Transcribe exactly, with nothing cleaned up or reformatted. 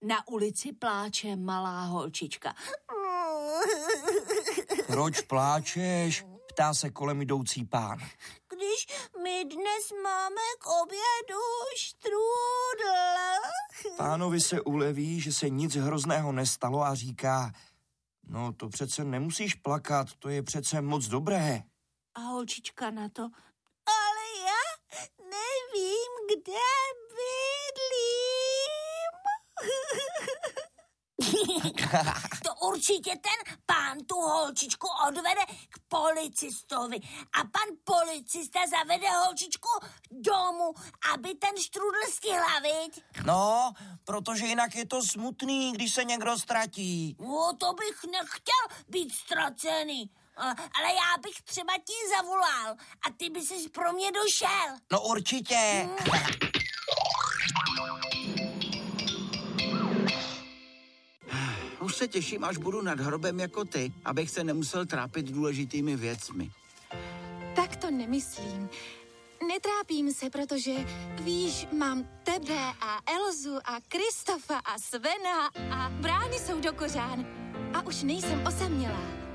Na ulici pláče malá holčička. Proč pláčeš? Ptá se kolem jdoucí pán. Když my dnes máme k obědu štrůdl. Pánovi se uleví, že se nic hrozného nestalo a říká, no to přece nemusíš plakat, to je přece moc dobré. A holčička na to, ale já nevím, kde bydlím. To určitě ten pán tu holčičku odvede k policistovi a pan policista zavede holčičku domů, aby ten štrůdl stihla, viď? No, protože jinak je to smutný, když se někdo ztratí. No, to bych nechtěl být ztracený. Ale já bych třeba ti zavolal a ty by ses pro mě došel. No určitě. Už se těším, až budu nad hrobem jako ty, abych se nemusel trápit důležitými věcmi. Tak to nemyslím. Netrápím se, protože víš, mám tebe a Elzu a Kristofa a Svena a brány jsou do kořán. A už nejsem osamělá.